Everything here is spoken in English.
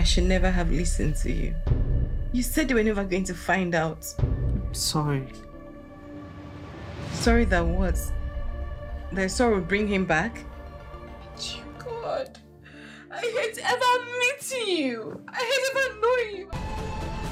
should never have listened to you. You said they were never going to find out. Sorry. Sorry that what? That sorrow will bring him back? God, I hate ever meeting you. I hate ever knowing you.